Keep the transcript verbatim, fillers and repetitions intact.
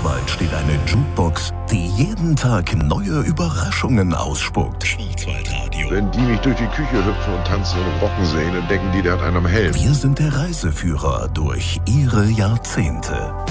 Schwarzwald steht eine Jukebox, die jeden Tag neue Überraschungen ausspuckt. Schwarzwaldradio. Wenn die mich durch die Küche hüpfen und tanzen und rocken sehen, dann denken die, der hat einen am Helm. Wir sind der Reiseführer durch ihre Jahrzehnte.